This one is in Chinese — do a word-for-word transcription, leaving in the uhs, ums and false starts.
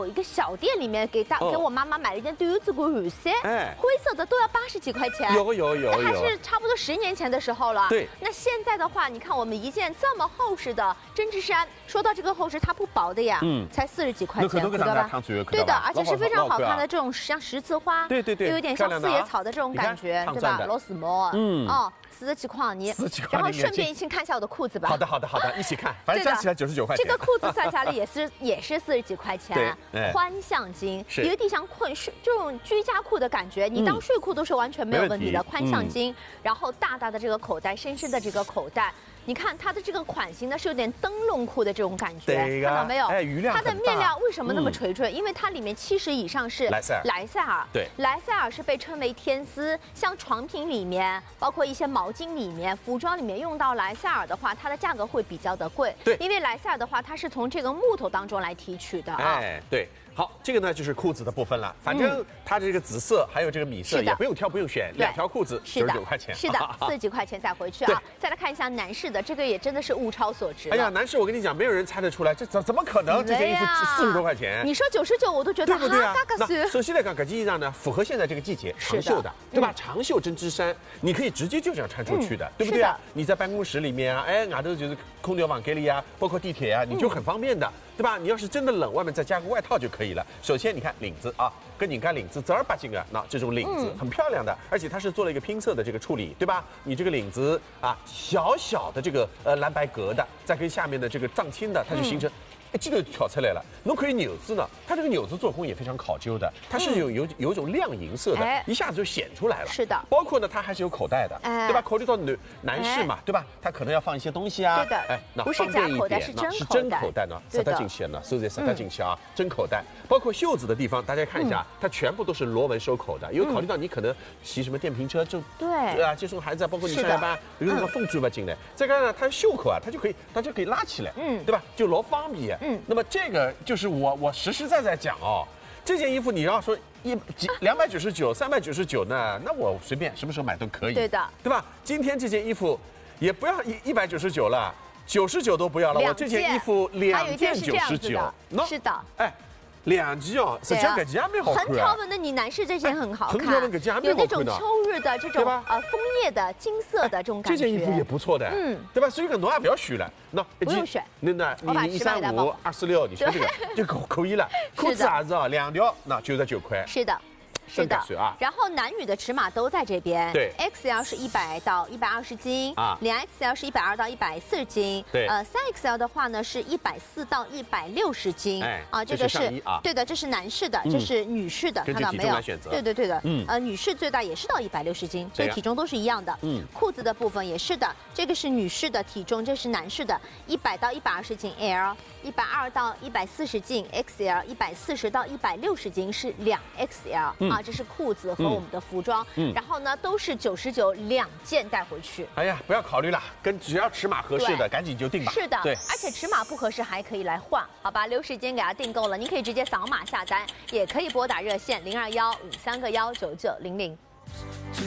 一个小店里面给大、 哦、 给我妈妈买了一件缎子管雨衫， 哎， 灰色的都要八十几块钱。 有有有有， 还是差不多十年前的时候了。 对。 那现在的话，你看我们一件这么厚实的针织衫，说到这个厚实，它不薄的呀，嗯，才四十几块钱，对吧？对的，而且是非常好看的这种像十字花， 对对对， 又有点像四叶草的这种感觉，对吧？螺丝毛，嗯，哦。四十几块你，然后顺便一起看一下我的裤子吧。 好的，好的，好的，一起看，反正加起来九十九块钱。 这个裤子算下来也是也是四十几块钱，宽向巾，有点像困睡这种居家裤的感觉，你当睡裤都是完全没有问题的。宽向巾，然后大大的这个口袋，深深的这个口袋。你看它的这个款型呢，是有点灯笼裤的这种感觉，看到没有？ 哎，余量它的面料为什么那么垂坠？因为它里面七十以上是莱塞尔， 莱塞尔。 对， 莱塞尔是被称为天丝，像床品里面，包括一些毛巾里面、服装里面用到莱塞尔的话，它的价格会比较的贵。 对， 因为莱塞尔的话，它是从这个木头当中来提取的啊。 哎，对。好，这个呢就是裤子的部分了。反正它这个紫色还有这个米色也不用挑不用选，两条裤子九十九块钱。 是的，四十几块钱再回去啊。再来看一下男士的，这个也真的是物超所值。 哎呀，男士我跟你讲，没有人猜得出来，这怎怎么可能？这件衣服四十多块钱。 你说九十九，我都觉得对不对啊？ 那首先来讲，这件衣裳呢符合现在这个季节长袖的，对吧？长袖针织衫，你可以直接就这样穿出去的，对不对啊？你在办公室里面啊，哎，外头就是空调房间里啊，包括地铁啊，你就很方便的，对吧？你要是真的冷，外面再加个外套就可以了。首先你看。领子啊，跟你看领子正儿八经啊，那这种领子很漂亮的，而且它是做了一个拼色的这个处理，对吧？你这个领子啊，小小的这个呃蓝白格的，再跟下面的这个藏青的，它就形成。哎，这个挑出来了，侬可以纽子呢，它这个纽子做工也非常考究的，它是有有有一种亮银色的，一下子就显出来了。 是的， 包括呢，它还是有口袋的，对吧？考虑到男男士嘛，对吧？他可能要放一些东西啊。 对的， 哎， 那不是假口袋，是真是真口袋呢，塞得进去呢，收在塞得进去啊，真口袋。包括袖子的地方，大家看一下，它全部都是螺纹收口的，因为考虑到你可能骑什么电瓶车，就对啊，接送孩子啊，包括你上下班，有那个风吹不进来。再看呢，它袖口啊，它就可以，它就可以拉起来，嗯，对吧？就罗方便。嗯，那么这个。就是我我实实在在讲哦，这件衣服你要说一几两百九十九、三百九十九呢，那我随便什么时候买都可以， 对的， 对吧？今天这件衣服也不要一一百九十九了，九十九都不要了，我这件衣服两件九十九， 是的， 哎。两件哦，实际上这件还蛮好看。 横条纹的你男士这件很好看， 横条纹这件还蛮好看的。 有那种秋日的这种呃枫叶的金色的这种感觉。 这件衣服也不错的，嗯，对吧？所以讲侬也不要选了，那不用选， 那那你一三五二四六，你选这个就可可以了。裤子也是啊，两条那九十九块。 是的。是的，然后男女的尺码都在这边。 对 ，X L 是一百到一百二十斤啊，两 X L 是一百二到一百四十斤。 对， 呃，三 X L 的话呢是一百四到一百六十斤。哎，啊，这个是对的，这是男士的，这是女士的，看到没有？对对对的，嗯，呃，女士最大也是到一百六十斤，所以体重都是一样的。嗯，裤子的部分也是的，这个是女士的体重，这是男士的，一百到一百二十斤 L， 一百二到一百四十斤 X L， 一百四十到一百六十斤是两 X L 啊。这是裤子和我们的服装，嗯，然后呢都是九十九两件带回去。 哎呀，不要考虑了，跟只要尺码合适的，赶紧就定吧。 是的， 对， 而且尺码不合适还可以来换，好吧？留时间给它订购了，您可以直接扫码下单，也可以拨打热线零二幺五三个幺九九零零。